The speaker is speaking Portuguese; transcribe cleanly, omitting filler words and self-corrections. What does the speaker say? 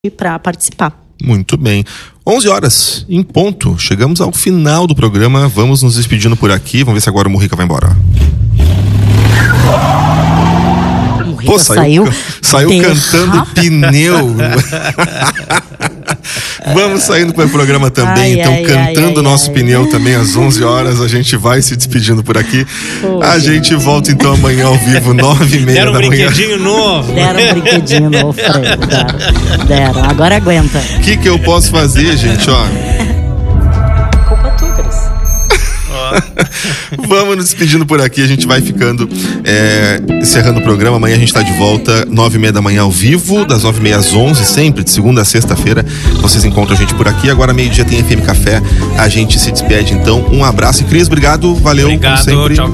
para participar. Muito bem. 11 horas em ponto. Chegamos ao final do programa. Vamos nos despedindo por aqui. Vamos ver se agora o Murrica vai embora. Pô, saiu cantando pneu. Vamos saindo para o programa também, cantando o nosso pneu também às 11 horas. A gente vai se despedindo por aqui. A gente volta então amanhã ao vivo, 9h30 da manhã. Deram um brinquedinho novo. Deram um brinquedinho novo, Fredo. Deram. Agora aguenta. O que eu posso fazer, gente? Ó. Culpa tua, Cris. Vamos nos despedindo por aqui. A gente vai ficando encerrando o programa. Amanhã a gente está de volta 9h30 da manhã ao vivo, das 9h30 às 11h, sempre de segunda a sexta-feira. Vocês encontram a gente por aqui. Agora meio-dia tem FM Café. A gente se despede então. Um abraço. E Cris, obrigado. Valeu. Obrigado, como sempre. tchau.